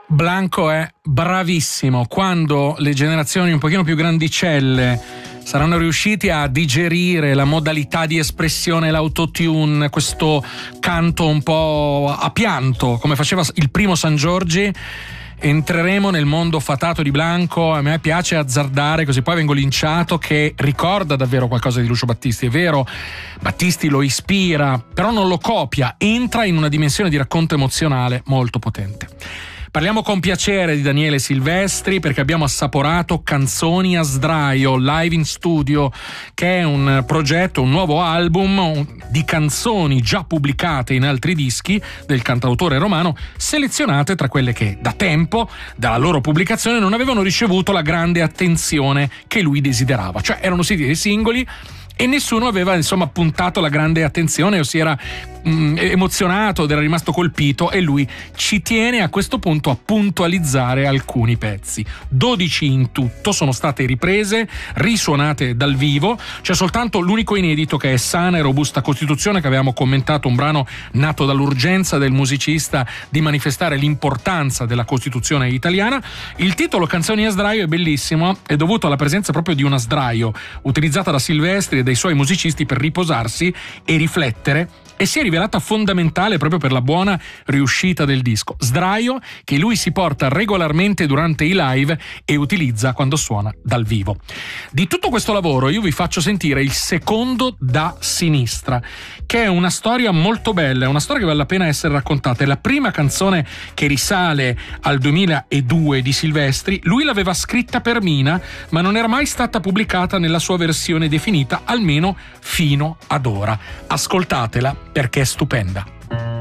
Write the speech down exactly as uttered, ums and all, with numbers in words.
Blanco è bravissimo. Quando le generazioni un pochino più grandicelle saranno riusciti a digerire la modalità di espressione, l'autotune, questo canto un po' a pianto, come faceva il primo San Giorgi, entreremo nel mondo fatato di Blanco. A me piace azzardare, così poi vengo linciato, che ricorda davvero qualcosa di Lucio Battisti. È vero, Battisti lo ispira, però non lo copia, entra in una dimensione di racconto emozionale molto potente. Parliamo con piacere di Daniele Silvestri perché abbiamo assaporato Canzoni a sdraio live in studio, che è un progetto, un nuovo album di canzoni già pubblicate in altri dischi del cantautore romano, selezionate tra quelle che da tempo, dalla loro pubblicazione, non avevano ricevuto la grande attenzione che lui desiderava. Cioè erano siti dei singoli e nessuno aveva insomma puntato la grande attenzione o si era mh, emozionato ed era rimasto colpito, e lui ci tiene a questo punto a puntualizzare alcuni pezzi. dodici in tutto sono state riprese, risuonate dal vivo. C'è soltanto l'unico inedito, che è Sana e robusta Costituzione, che avevamo commentato, un brano nato dall'urgenza del musicista di manifestare l'importanza della Costituzione italiana. Il titolo Canzoni a sdraio è bellissimo, è dovuto alla presenza proprio di una sdraio utilizzata da Silvestri e dai suoi musicisti per riposarsi e riflettere, e si è rivelata fondamentale proprio per la buona riuscita del disco. Sdraio che lui si porta regolarmente durante i live e utilizza quando suona dal vivo. Di tutto questo lavoro io vi faccio sentire il secondo da sinistra, che è una storia molto bella, è una storia che vale la pena essere raccontata. È la prima canzone che risale al duemiladue di Silvestri. Lui l'aveva scritta per Mina, ma non era mai stata pubblicata nella sua versione definita, almeno fino ad ora. Ascoltatela perché è stupenda.